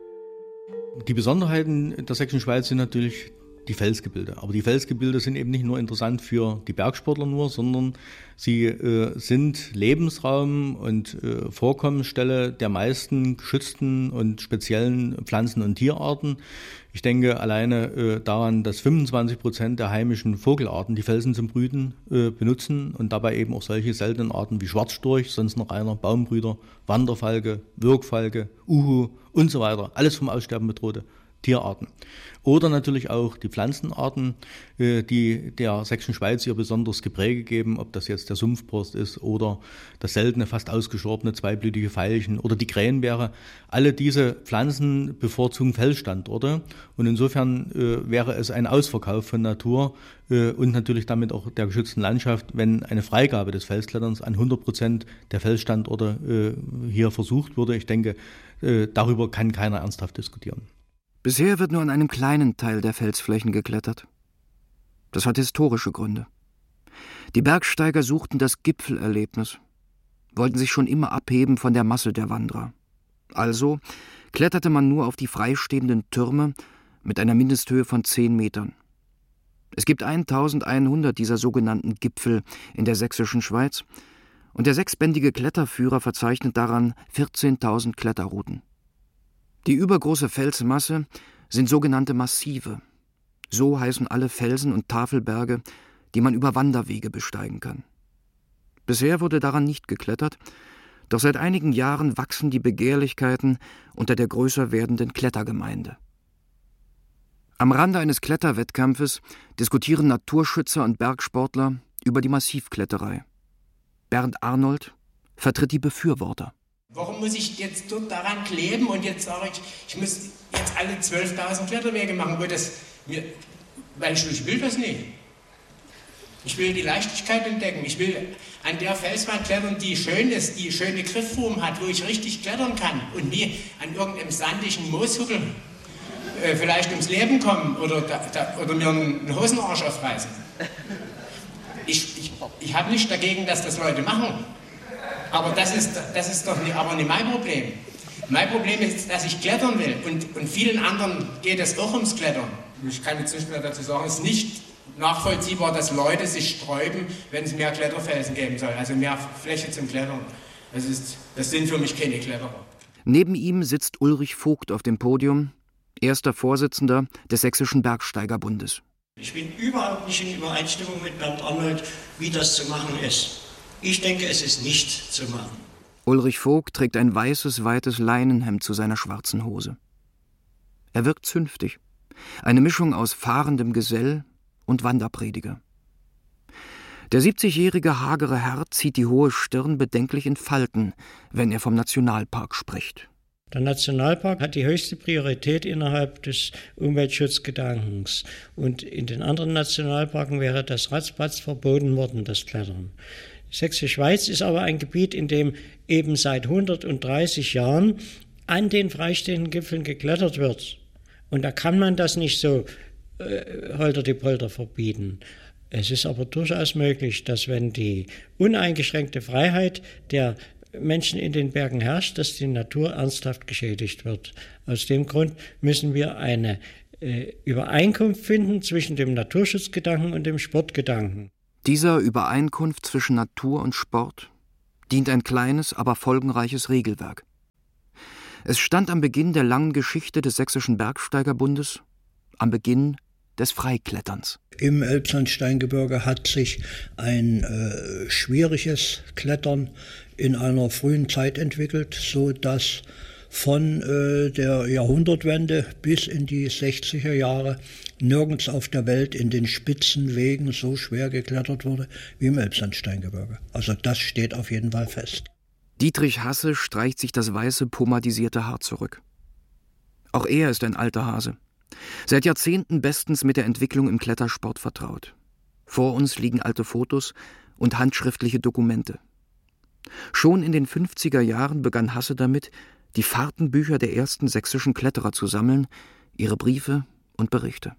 Die Besonderheiten der Sächsischen Schweiz sind natürlich die Felsgebilde. Aber die Felsgebilde sind eben nicht nur interessant für die Bergsportler nur, sondern sie äh, sind Lebensraum und äh, Vorkommensstelle der meisten geschützten und speziellen Pflanzen- und Tierarten. Ich denke alleine äh, daran, dass fünfundzwanzig Prozent der heimischen Vogelarten die Felsen zum Brüten äh, benutzen und dabei eben auch solche seltenen Arten wie Schwarzstorch, sonst noch einer, Baumbrüter, Wanderfalke, Würgfalke, Uhu und so weiter. Alles vom Aussterben bedrohte Tierarten. Oder natürlich auch die Pflanzenarten, die der Sächsischen Schweiz ihr besonderes Gepräge geben, ob das jetzt der Sumpfborst ist oder das seltene, fast ausgestorbene zweiblütige Veilchen oder die Krähenbeere. Alle diese Pflanzen bevorzugen Felsstandorte und insofern äh, wäre es ein Ausverkauf von Natur äh, und natürlich damit auch der geschützten Landschaft, wenn eine Freigabe des Felskletterns an hundert Prozent der Felsstandorte äh, hier versucht würde. Ich denke, äh, darüber kann keiner ernsthaft diskutieren. Bisher wird nur an einem kleinen Teil der Felsflächen geklettert. Das hat historische Gründe. Die Bergsteiger suchten das Gipfelerlebnis, wollten sich schon immer abheben von der Masse der Wanderer. Also kletterte man nur auf die freistehenden Türme mit einer Mindesthöhe von zehn Metern. Es gibt eintausendeinhundert dieser sogenannten Gipfel in der Sächsischen Schweiz und der sechsbändige Kletterführer verzeichnet daran vierzehntausend Kletterrouten. Die übergroße Felsmasse sind sogenannte Massive. So heißen alle Felsen und Tafelberge, die man über Wanderwege besteigen kann. Bisher wurde daran nicht geklettert, doch seit einigen Jahren wachsen die Begehrlichkeiten unter der größer werdenden Klettergemeinde. Am Rande eines Kletterwettkampfes diskutieren Naturschützer und Bergsportler über die Massivkletterei. Bernd Arnold vertritt die Befürworter. Warum muss ich jetzt dort daran kleben und jetzt sage ich, ich muss jetzt alle zwölftausend Kletterwege machen, wo das mir, weil ich, ich will das nicht. Ich will die Leichtigkeit entdecken. Ich will an der Felswand klettern, die schön ist, die schöne Griffform hat, wo ich richtig klettern kann und nie an irgendeinem sandigen Mooshuckel äh, vielleicht ums Leben kommen oder, da, da, oder mir einen Hosenarsch aufreißen. Ich, ich, ich habe nichts dagegen, dass das Leute machen. Aber das ist, das ist doch nicht, aber nicht mein Problem. Mein Problem ist, dass ich klettern will. Und, und vielen anderen geht es auch ums Klettern. Ich kann jetzt nicht mehr dazu sagen, es ist nicht nachvollziehbar, dass Leute sich sträuben, wenn es mehr Kletterfelsen geben soll. Also mehr Fläche zum Klettern. Das, ist, das sind für mich keine Kletterer. Neben ihm sitzt Ulrich Vogt auf dem Podium, erster Vorsitzender des Sächsischen Bergsteigerbundes. Ich bin überhaupt nicht in Übereinstimmung mit Bernd Arnold, wie das zu machen ist. Ich denke, es ist nicht zu machen. Ulrich Vogt trägt ein weißes, weites Leinenhemd zu seiner schwarzen Hose. Er wirkt zünftig. Eine Mischung aus fahrendem Gesell und Wanderprediger. Der siebzigjährige hagere Herr zieht die hohe Stirn bedenklich in Falten, wenn er vom Nationalpark spricht. Der Nationalpark hat die höchste Priorität innerhalb des Umweltschutzgedankens. Und in den anderen Nationalparken wäre das ratzfatz verboten worden, das Klettern. Die Sächsische Schweiz ist aber ein Gebiet, in dem eben seit hundertdreißig Jahren an den freistehenden Gipfeln geklettert wird. Und da kann man das nicht so äh, holter die Polter verbieten. Es ist aber durchaus möglich, dass wenn die uneingeschränkte Freiheit der Menschen in den Bergen herrscht, dass die Natur ernsthaft geschädigt wird. Aus dem Grund müssen wir eine äh, Übereinkunft finden zwischen dem Naturschutzgedanken und dem Sportgedanken. Dieser Übereinkunft zwischen Natur und Sport dient ein kleines, aber folgenreiches Regelwerk. Es stand am Beginn der langen Geschichte des Sächsischen Bergsteigerbundes, am Beginn des Freikletterns. Im Elbsandsteingebirge hat sich ein äh, schwieriges Klettern in einer frühen Zeit entwickelt, so dass von äh, der Jahrhundertwende bis in die sechziger Jahre nirgends auf der Welt in den spitzen Wegen so schwer geklettert wurde wie im Elbsandsteingebirge. Also das steht auf jeden Fall fest. Dietrich Hasse streicht sich das weiße, pomadisierte Haar zurück. Auch er ist ein alter Hase. Seit Jahrzehnten bestens mit der Entwicklung im Klettersport vertraut. Vor uns liegen alte Fotos und handschriftliche Dokumente. Schon in den fünfziger Jahren begann Hasse damit, die Fahrtenbücher der ersten sächsischen Kletterer zu sammeln, ihre Briefe und Berichte.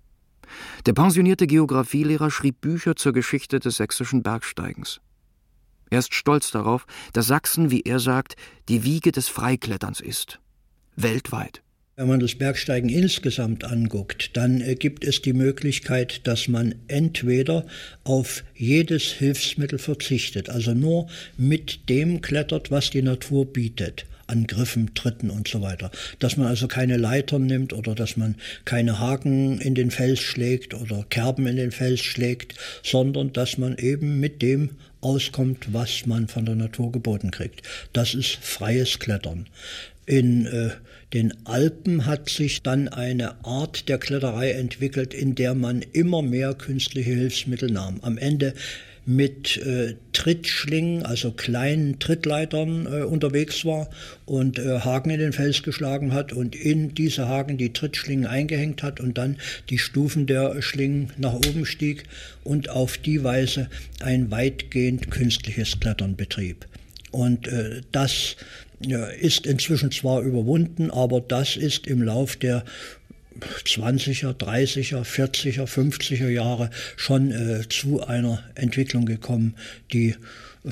Der pensionierte Geographielehrer schrieb Bücher zur Geschichte des sächsischen Bergsteigens. Er ist stolz darauf, dass Sachsen, wie er sagt, die Wiege des Freikletterns ist. Weltweit. Wenn man das Bergsteigen insgesamt anguckt, dann äh, gibt es die Möglichkeit, dass man entweder auf jedes Hilfsmittel verzichtet, also nur mit dem klettert, was die Natur bietet, an Griffen, Tritten und so weiter. Dass man also keine Leitern nimmt oder dass man keine Haken in den Fels schlägt oder Kerben in den Fels schlägt, sondern dass man eben mit dem auskommt, was man von der Natur geboten kriegt. Das ist freies Klettern. In äh, den Alpen hat sich dann eine Art der Kletterei entwickelt, in der man immer mehr künstliche Hilfsmittel nahm. Am Ende mit äh, Trittschlingen, also kleinen Trittleitern äh, unterwegs war und äh, Haken in den Fels geschlagen hat und in diese Haken die Trittschlingen eingehängt hat und dann die Stufen der Schlingen nach oben stieg und auf die Weise ein weitgehend künstliches Klettern betrieb. Und äh, das ja, ist inzwischen zwar überwunden, aber das ist im Lauf der zwanziger, dreißiger, vierziger, fünfziger Jahre schon äh, zu einer Entwicklung gekommen, die äh,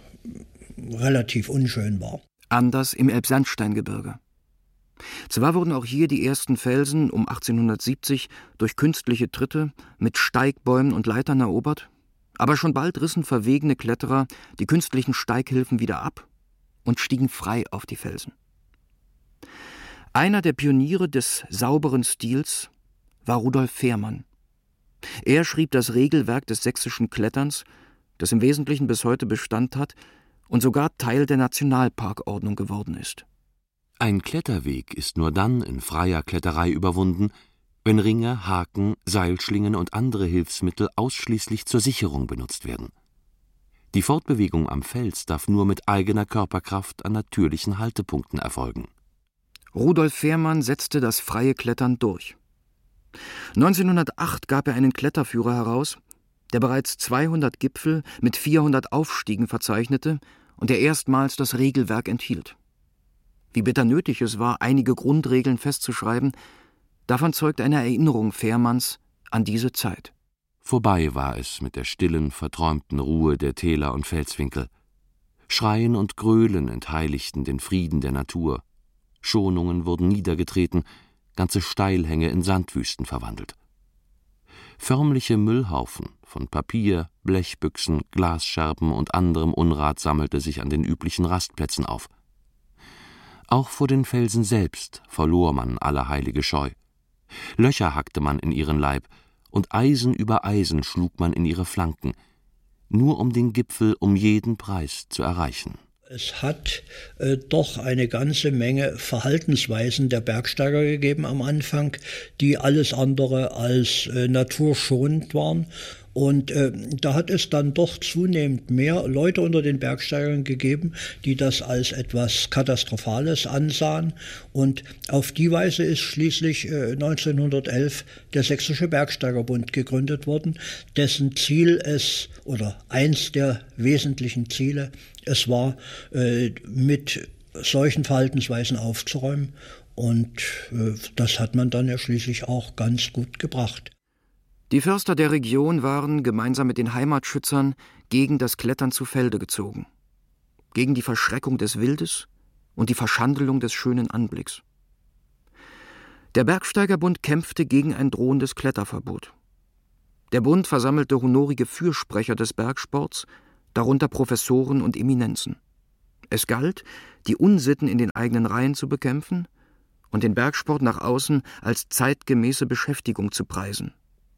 relativ unschön war. Anders im Elbsandsteingebirge. Zwar wurden auch hier die ersten Felsen um achtzehnhundertsiebzig durch künstliche Tritte mit Steigbäumen und Leitern erobert, aber schon bald rissen verwegene Kletterer die künstlichen Steighilfen wieder ab und stiegen frei auf die Felsen. Einer der Pioniere des sauberen Stils war Rudolf Fehrmann. Er schrieb das Regelwerk des sächsischen Kletterns, das im Wesentlichen bis heute Bestand hat und sogar Teil der Nationalparkordnung geworden ist. Ein Kletterweg ist nur dann in freier Kletterei überwunden, wenn Ringe, Haken, Seilschlingen und andere Hilfsmittel ausschließlich zur Sicherung benutzt werden. Die Fortbewegung am Fels darf nur mit eigener Körperkraft an natürlichen Haltepunkten erfolgen. Rudolf Fehrmann setzte das freie Klettern durch. neunzehnhundertacht gab er einen Kletterführer heraus, der bereits zweihundert Gipfel mit vierhundert Aufstiegen verzeichnete und der erstmals das Regelwerk enthielt. Wie bitter nötig es war, einige Grundregeln festzuschreiben, davon zeugt eine Erinnerung Fehrmanns an diese Zeit. Vorbei war es mit der stillen, verträumten Ruhe der Täler und Felswinkel. Schreien und Gröhlen entheiligten den Frieden der Natur. Schonungen wurden niedergetreten, ganze Steilhänge in Sandwüsten verwandelt. Förmliche Müllhaufen von Papier, Blechbüchsen, Glasscherben und anderem Unrat sammelte sich an den üblichen Rastplätzen auf. Auch vor den Felsen selbst verlor man alle heilige Scheu. Löcher hackte man in ihren Leib, und Eisen über Eisen schlug man in ihre Flanken, nur um den Gipfel um jeden Preis zu erreichen. Es hat äh, doch eine ganze Menge Verhaltensweisen der Bergsteiger gegeben am Anfang, die alles andere als äh, naturschonend waren. Und äh, da hat es dann doch zunehmend mehr Leute unter den Bergsteigern gegeben, die das als etwas Katastrophales ansahen. Und auf die Weise ist schließlich äh, neunzehnhundertelf der Sächsische Bergsteigerbund gegründet worden, dessen Ziel es, oder eins der wesentlichen Ziele, es war, äh, mit solchen Verhaltensweisen aufzuräumen. Und äh, das hat man dann ja schließlich auch ganz gut gebracht. Die Förster der Region waren gemeinsam mit den Heimatschützern gegen das Klettern zu Felde gezogen, gegen die Verschreckung des Wildes und die Verschandelung des schönen Anblicks. Der Bergsteigerbund kämpfte gegen ein drohendes Kletterverbot. Der Bund versammelte honorige Fürsprecher des Bergsports, darunter Professoren und Eminenzen. Es galt, die Unsitten in den eigenen Reihen zu bekämpfen und den Bergsport nach außen als zeitgemäße Beschäftigung zu preisen.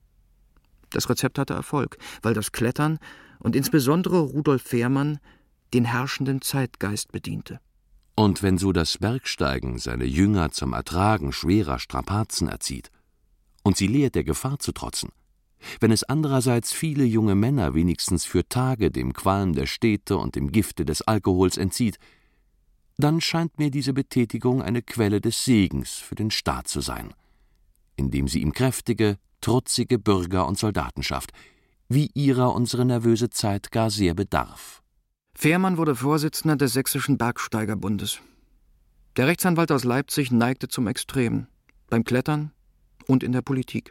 Das Rezept hatte Erfolg, weil das Klettern und insbesondere Rudolf Fehrmann den herrschenden Zeitgeist bediente. Und wenn so das Bergsteigen seine Jünger zum Ertragen schwerer Strapazen erzieht und sie lehrt, der Gefahr zu trotzen, wenn es andererseits viele junge Männer wenigstens für Tage dem Qualm der Städte und dem Gifte des Alkohols entzieht, dann scheint mir diese Betätigung eine Quelle des Segens für den Staat zu sein, indem sie ihm kräftige, trutzige Bürger und Soldaten schafft, wie ihrer unsere nervöse Zeit gar sehr bedarf. Fehrmann wurde Vorsitzender des Sächsischen Bergsteigerbundes. Der Rechtsanwalt aus Leipzig neigte zum Extremen, beim Klettern und in der Politik.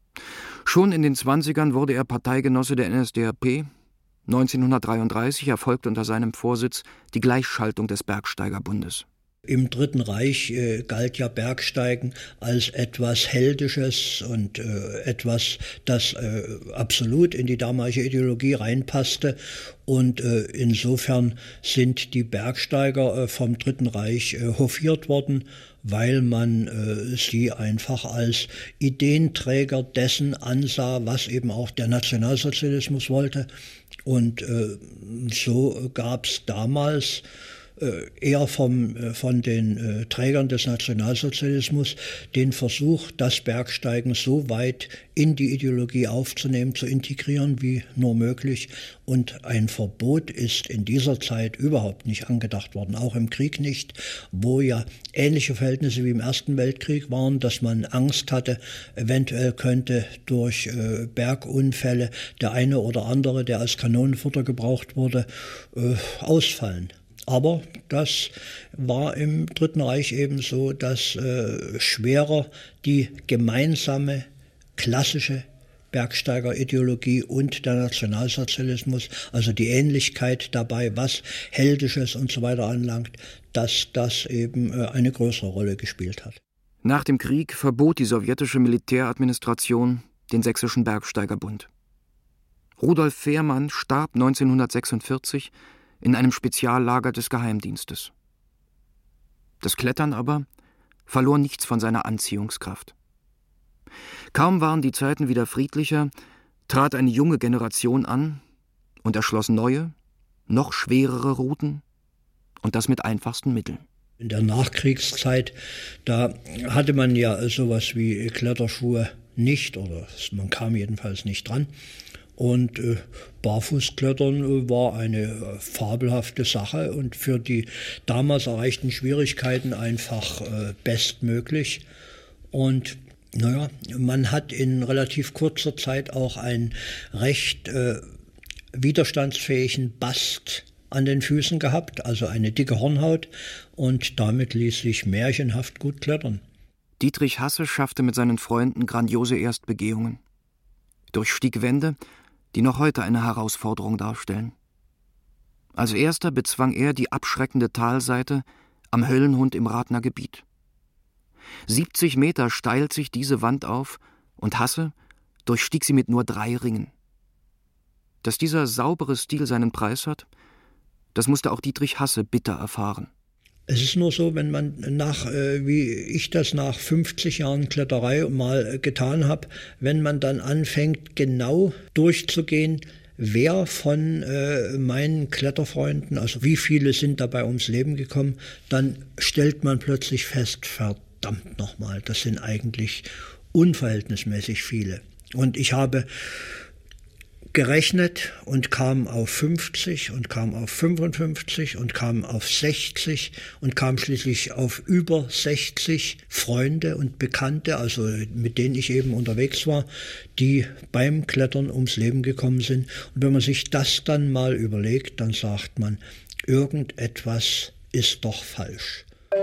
Schon in den Zwanzigern wurde er Parteigenosse der N S D A P. neunzehnhundertdreiunddreißig erfolgte unter seinem Vorsitz die Gleichschaltung des Bergsteigerbundes. Im Dritten Reich äh, galt ja Bergsteigen als etwas Heldisches und äh, etwas, das äh, absolut in die damalige Ideologie reinpasste. Und äh, insofern sind die Bergsteiger äh, vom Dritten Reich äh, hofiert worden, weil man äh, sie einfach als Ideenträger dessen ansah, was eben auch der Nationalsozialismus wollte. Und äh, so gab es damals eher vom, von den äh, Trägern des Nationalsozialismus den Versuch, das Bergsteigen so weit in die Ideologie aufzunehmen, zu integrieren wie nur möglich. Und ein Verbot ist in dieser Zeit überhaupt nicht angedacht worden, auch im Krieg nicht, wo ja ähnliche Verhältnisse wie im Ersten Weltkrieg waren, dass man Angst hatte, eventuell könnte durch äh, Bergunfälle der eine oder andere, der als Kanonenfutter gebraucht wurde, äh, ausfallen. Aber das war im Dritten Reich eben so, dass äh, schwerer die gemeinsame klassische Bergsteigerideologie und der Nationalsozialismus, also die Ähnlichkeit dabei, was Heldisches und so weiter anlangt, dass das eben äh, eine größere Rolle gespielt hat. Nach dem Krieg verbot die sowjetische Militäradministration den Sächsischen Bergsteigerbund. Rudolf Fehrmann starb neunzehnhundertsechsundvierzig in einem Speziallager des Geheimdienstes. Das Klettern aber verlor nichts von seiner Anziehungskraft. Kaum waren die Zeiten wieder friedlicher, trat eine junge Generation an und erschloss neue, noch schwerere Routen, und das mit einfachsten Mitteln. In der Nachkriegszeit, da hatte man ja sowas wie Kletterschuhe nicht, oder man kam jedenfalls nicht dran. Und äh, Barfußklettern äh, war eine äh, fabelhafte Sache und für die damals erreichten Schwierigkeiten einfach äh, bestmöglich. Und naja, man hat in relativ kurzer Zeit auch einen recht äh, widerstandsfähigen Bast an den Füßen gehabt, also eine dicke Hornhaut, und damit ließ sich märchenhaft gut klettern. Dietrich Hasse schaffte mit seinen Freunden grandiose Erstbegehungen. Durchstieg Wände, die noch heute eine Herausforderung darstellen. Als erster bezwang er die abschreckende Talseite am Höllenhund im Radner Gebiet. siebzig Meter steilt sich diese Wand auf und Hasse durchstieg sie mit nur drei Ringen. Dass dieser saubere Stil seinen Preis hat, das musste auch Dietrich Hasse bitter erfahren. Es ist nur so, wenn man nach, äh, wie ich das nach fünfzig Jahren Kletterei mal äh, getan habe, wenn man dann anfängt, genau durchzugehen, wer von äh, meinen Kletterfreunden, also wie viele sind dabei ums Leben gekommen, dann stellt man plötzlich fest, verdammt nochmal, das sind eigentlich unverhältnismäßig viele. Und ich habe gerechnet und kam auf fünfzig und kam auf fünfundfünfzig und kam auf sechzig und kam schließlich auf über sechzig Freunde und Bekannte, also mit denen ich eben unterwegs war, die beim Klettern ums Leben gekommen sind. Und wenn man sich das dann mal überlegt, dann sagt man, irgendetwas ist doch falsch.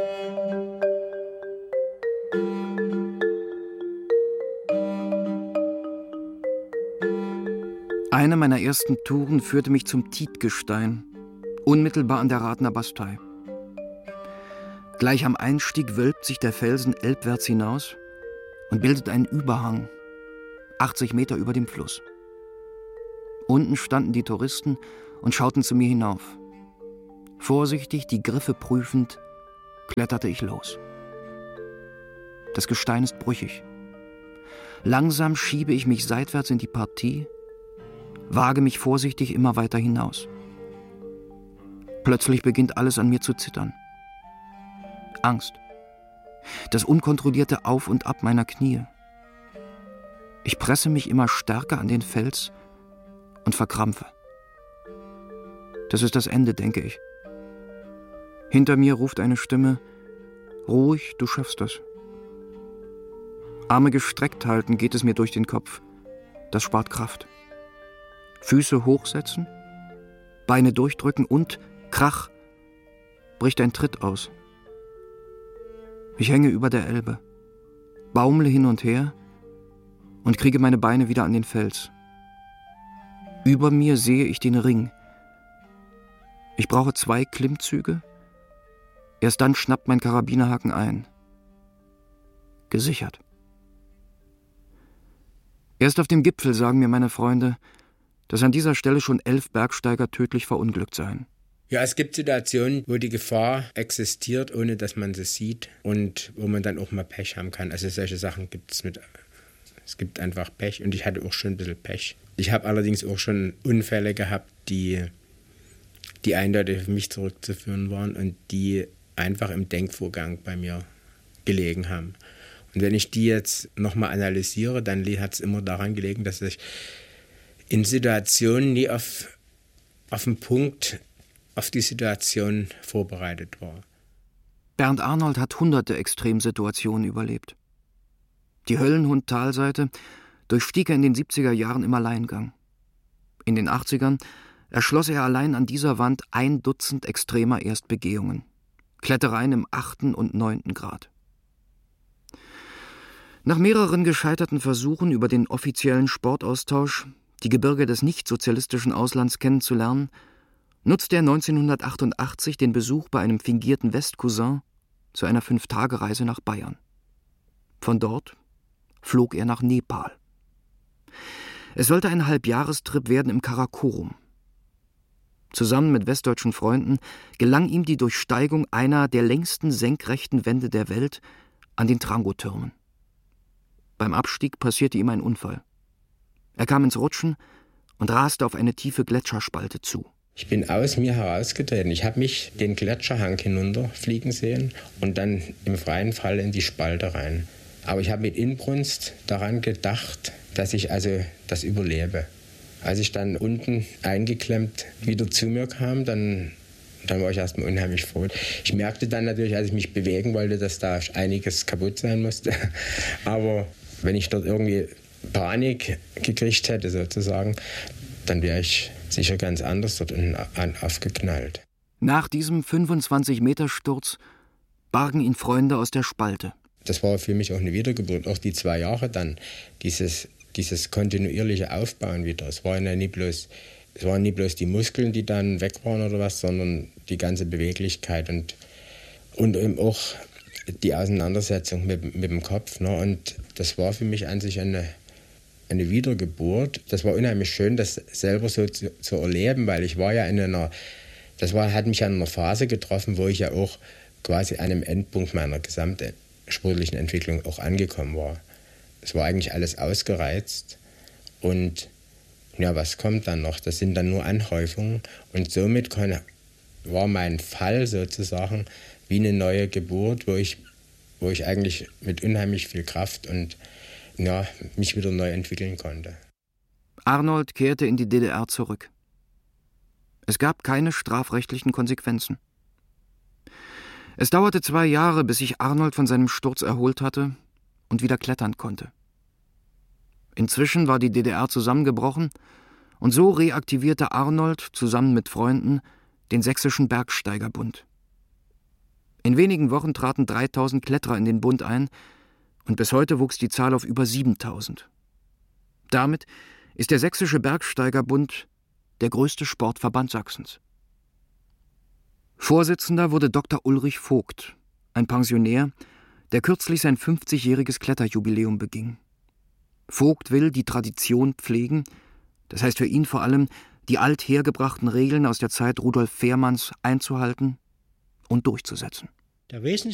Eine meiner ersten Touren führte mich zum Tietgestein, unmittelbar an der Radner Bastei. Gleich am Einstieg wölbt sich der Felsen elbwärts hinaus und bildet einen Überhang, achtzig Meter über dem Fluss. Unten standen die Touristen und schauten zu mir hinauf. Vorsichtig, die Griffe prüfend, kletterte ich los. Das Gestein ist brüchig. Langsam schiebe ich mich seitwärts in die Partie, wage mich vorsichtig immer weiter hinaus. Plötzlich beginnt alles an mir zu zittern. Angst. Das unkontrollierte Auf und Ab meiner Knie. Ich presse mich immer stärker an den Fels und verkrampfe. Das ist das Ende, denke ich. Hinter mir ruft eine Stimme: Ruhig, du schaffst das. Arme gestreckt halten geht es mir durch den Kopf. Das spart Kraft. Füße hochsetzen, Beine durchdrücken und, krach, bricht ein Tritt aus. Ich hänge über der Elbe, baumle hin und her und kriege meine Beine wieder an den Fels. Über mir sehe ich den Ring. Ich brauche zwei Klimmzüge, erst dann schnappt mein Karabinerhaken ein. Gesichert. Erst auf dem Gipfel sagen mir meine Freunde, dass an dieser Stelle schon elf Bergsteiger tödlich verunglückt seien. Ja, es gibt Situationen, wo die Gefahr existiert, ohne dass man sie sieht und wo man dann auch mal Pech haben kann. Also solche Sachen gibt es mit. Es gibt einfach Pech und ich hatte auch schon ein bisschen Pech. Ich habe allerdings auch schon Unfälle gehabt, die, die eindeutig auf mich zurückzuführen waren und die einfach im Denkvorgang bei mir gelegen haben. Und wenn ich die jetzt nochmal analysiere, dann hat es immer daran gelegen, dass ich in Situationen nie auf, auf den Punkt, auf die Situation vorbereitet war. Bernd Arnold hat hunderte Extremsituationen überlebt. Die Höllenhund-Talseite durchstieg er in den siebziger Jahren im Alleingang. In den achtzigern erschloss er allein an dieser Wand ein Dutzend extremer Erstbegehungen. Klettereien im achten und neunten Grad. Nach mehreren gescheiterten Versuchen über den offiziellen Sportaustausch die Gebirge des nicht-sozialistischen Auslands kennenzulernen, nutzte er neunzehnhundertachtundachtzig den Besuch bei einem fingierten Westcousin zu einer Fünf-Tage-Reise nach Bayern. Von dort flog er nach Nepal. Es sollte ein Halbjahrestrip werden im Karakorum. Zusammen mit westdeutschen Freunden gelang ihm die Durchsteigung einer der längsten senkrechten Wände der Welt an den Trango-Türmen. Beim Abstieg passierte ihm ein Unfall. Er kam ins Rutschen und raste auf eine tiefe Gletscherspalte zu. Ich bin aus mir herausgetreten. Ich habe mich den Gletscherhang hinunterfliegen sehen und dann im freien Fall in die Spalte rein. Aber ich habe mit Inbrunst daran gedacht, dass ich also das überlebe. Als ich dann unten eingeklemmt wieder zu mir kam, dann, dann war ich erstmal unheimlich froh. Ich merkte dann natürlich, als ich mich bewegen wollte, dass da einiges kaputt sein musste. Aber wenn ich dort irgendwie Panik gekriegt hätte sozusagen, dann wäre ich sicher ganz anders dort unten aufgeknallt. Nach diesem fünfundzwanzig-Meter-Sturz bargen ihn Freunde aus der Spalte. Das war für mich auch eine Wiedergeburt, auch die zwei Jahre dann, dieses, dieses kontinuierliche Aufbauen wieder. Es waren ja nie bloß, es waren nie bloß die Muskeln, die dann weg waren oder was, sondern die ganze Beweglichkeit und, und eben auch die Auseinandersetzung mit, mit dem Kopf. Ne? Und das war für mich an sich eine, eine Wiedergeburt. Das war unheimlich schön, das selber so zu, zu erleben, weil ich war ja in einer, das war, hat mich an einer Phase getroffen, wo ich ja auch quasi an einem Endpunkt meiner gesamten sportlichen Entwicklung auch angekommen war. Es war eigentlich alles ausgereizt und ja, was kommt dann noch? Das sind dann nur Anhäufungen und somit kann, war mein Fall sozusagen wie eine neue Geburt, wo ich, wo ich eigentlich mit unheimlich viel Kraft und ja, mich wieder neu entwickeln konnte. Arnold kehrte in die D D R zurück. Es gab keine strafrechtlichen Konsequenzen. Es dauerte zwei Jahre, bis sich Arnold von seinem Sturz erholt hatte und wieder klettern konnte. Inzwischen war die D D R zusammengebrochen und so reaktivierte Arnold zusammen mit Freunden den Sächsischen Bergsteigerbund. In wenigen Wochen traten dreitausend Kletterer in den Bund ein und bis heute wuchs die Zahl auf über siebentausend. Damit ist der Sächsische Bergsteigerbund der größte Sportverband Sachsens. Vorsitzender wurde Doktor Ulrich Vogt, ein Pensionär, der kürzlich sein fünfzigjähriges Kletterjubiläum beging. Vogt will die Tradition pflegen, das heißt für ihn vor allem, die althergebrachten Regeln aus der Zeit Rudolf Fährmanns einzuhalten und durchzusetzen. Der wesentliche